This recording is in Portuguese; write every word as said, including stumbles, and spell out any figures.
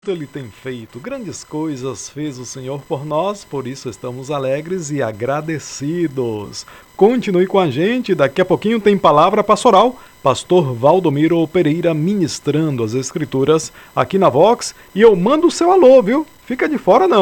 Ele tem feito grandes coisas, fez o Senhor por nós, por isso estamos alegres e agradecidos. Continue com a gente, daqui a pouquinho tem palavra pastoral, pastor Valdomiro Pereira ministrando as escrituras aqui na Vox, e eu mando o seu alô, viu? Fica de fora não.